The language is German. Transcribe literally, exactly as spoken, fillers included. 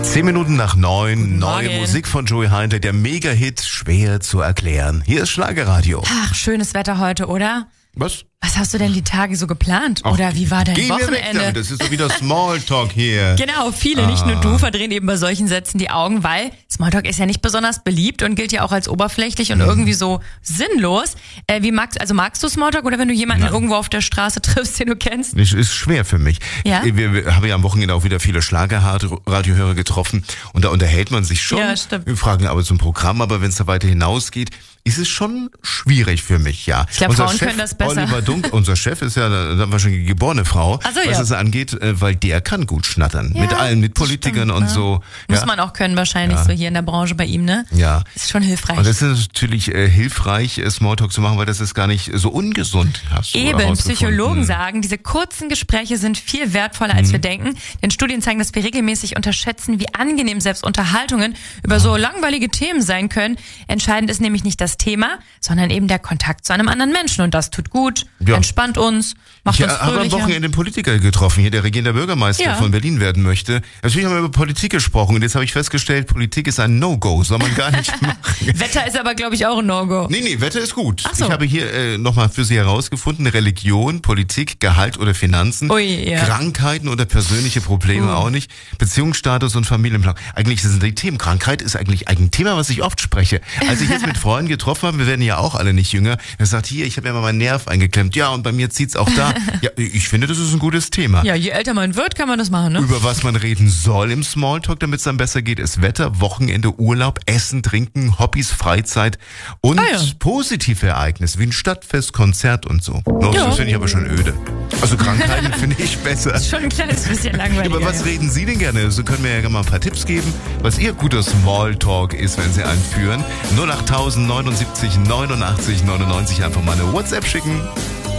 Zehn Minuten nach neun, neue Morgen. Musik von Joey Heinle, der Mega-Hit, schwer zu erklären. Hier ist Schlagerradio. Ach, schönes Wetter heute, oder? Was? Was hast du denn die Tage so geplant? Ach, Oder wie war dein geh mir weg Wochenende? damit, das ist doch wieder Smalltalk hier. Genau, viele, nicht nur du, verdrehen eben bei solchen Sätzen die Augen, weil Smalltalk ist ja nicht besonders beliebt und gilt ja auch als oberflächlich und Mhm. irgendwie so sinnlos. Äh, wie magst, also magst du Smalltalk oder wenn du jemanden Nein. irgendwo auf der Straße triffst, den du kennst? Das ist schwer für mich. Ja? Wir, wir haben ja am Wochenende auch wieder viele Schlagerradiohörer getroffen und da unterhält man sich schon. Ja, stimmt. Wir fragen aber zum Programm, aber wenn es da weiter hinausgeht, ist es schon schwierig für mich, ja. Ich glaube, Unser Frauen Chef, können das besser. Oliver Dunk, unser Chef ist ja eine wahrscheinlich geborene Frau, Ach so, was ja. das angeht, äh, weil der kann gut schnattern. Ja, mit allen, mit das Politikern stimmt, und ne? so. Muss ja. man auch können wahrscheinlich Ja. so hier in der Branche bei ihm, ne? Ja. Ist schon hilfreich. Und das ist natürlich äh, hilfreich, äh, Smalltalk zu machen, weil das ist gar nicht so ungesund. Hast du Eben, herausgefunden. Psychologen sagen, diese kurzen Gespräche sind viel wertvoller, als wir denken. Denn Studien zeigen, dass wir regelmäßig unterschätzen, wie angenehm selbst Unterhaltungen über so langweilige Themen sein können. Entscheidend ist nämlich nicht das Thema, sondern eben der Kontakt zu einem anderen Menschen. Und das tut gut, Ja. entspannt uns, macht Ich uns habe am fröhlicher. Wochenende einen Politiker getroffen, hier der regierende Bürgermeister Ja. von Berlin werden möchte. Natürlich haben wir über Politik gesprochen und jetzt habe ich festgestellt, Politik ist ein No-Go, soll man gar nicht machen. Wetter ist aber, glaube ich, auch ein No-Go. Nee, nee, Wetter ist gut. Ach so. Ich habe hier äh, nochmal für Sie herausgefunden, Religion, Politik, Gehalt oder Finanzen, Ui, ja. Krankheiten oder persönliche Probleme Uh. auch nicht, Beziehungsstatus und Familienplan. Eigentlich sind die Themen. Krankheit ist eigentlich ein Thema, was ich oft spreche. Als ich jetzt mit Freunden getroffen habe, wir werden ja auch alle nicht jünger, er sagt, hier, ich habe ja mal meinen Nerv eingeklemmt. Ja, und bei mir zieht's auch da. Ja, ich finde, das ist ein gutes Thema. Ja, je älter man wird, kann man das machen, ne? Über was man reden soll im Smalltalk, damit es dann besser geht, ist Wetter, Wochenende, Urlaub, Essen, Trinken, Hobbys, Freizeit und Ah, ja. positive Ereignisse wie ein Stadtfest, Konzert und so. No, Ja. Das finde ich aber schon öde. Also Krankheiten finde ich besser. Schon ein kleines bisschen langweilig. Über was reden Sie denn gerne? So können wir ja mal ein paar Tipps geben, was Ihr guter Smalltalk ist, wenn Sie einen führen. null acht neunundsiebzig neunundachtzig neunundneunzig einfach mal eine WhatsApp schicken.